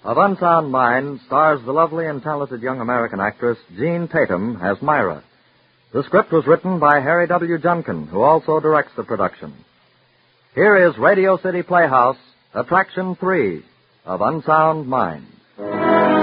of Unsound Mind stars the lovely and talented young American actress Jean Tatum as Myra. The script was written by Harry W. Junkin, who also directs the production. Here is Radio City Playhouse, Attraction 3 of Unsound Mind.